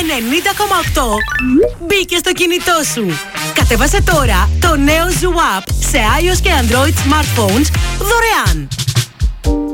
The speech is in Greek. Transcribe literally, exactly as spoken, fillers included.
ενενήντα κόμμα οκτώ μπήκε στο κινητό σου. Κατέβασε τώρα το νέο Zoo App σε iOS και Android smartphones δωρεάν.